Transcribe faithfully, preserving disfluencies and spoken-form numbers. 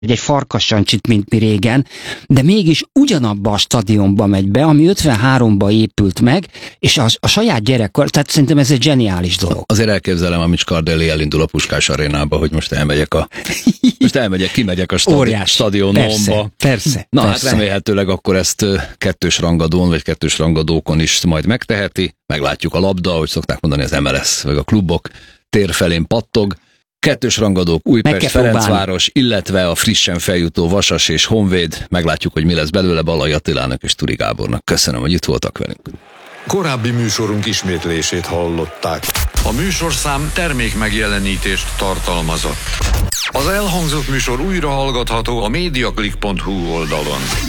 egy farkassancsit, mint mi régen, de mégis ugyanabba a stadionba megy be, ami ötvenháromba épült meg, és a, a saját gyerekkor, tehát szerintem ez egy zseniális dolog. Azért elképzelem, amit Scardelli elindul a Puskás arénába, hogy most elmegyek a most elmegyek, kimegyek a stadi, stadionomba. Persze, persze. Na persze. hát remélhetőleg akkor ezt kettős rangadón, vagy kettős rangadókon is majd megteheti. Meglátjuk a labda, hogy szokták mondani az em el es, vagy a klubok tér felén pattog. Kettős rangadók, Újpest, Ferencváros, illetve a frissen feljutó Vasas és Honvéd. Meglátjuk, hogy mi lesz belőle. Balai Attilának és Turi Gábornak. Köszönöm, hogy itt voltak velünk. Korábbi műsorunk ismétlését hallották. A műsorszám termék megjelenítést tartalmazott. Az elhangzott műsor újra hallgatható a mediaclick pont hu oldalon.